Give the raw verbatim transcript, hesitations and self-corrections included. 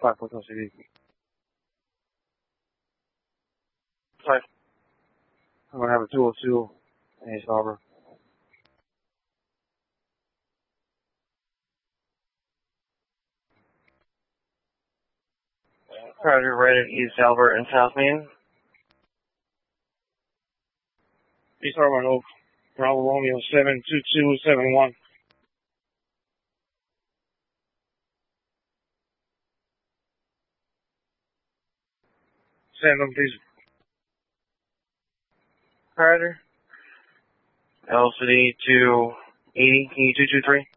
five four C D. Five. I'm gonna have a two oh two in East Harbor. Roger, right at East Albert and South Main. East Harbor and Oak. Bravo Romeo seven two two seven one. Send them, please. Roger. L C D two eighty, E two two three.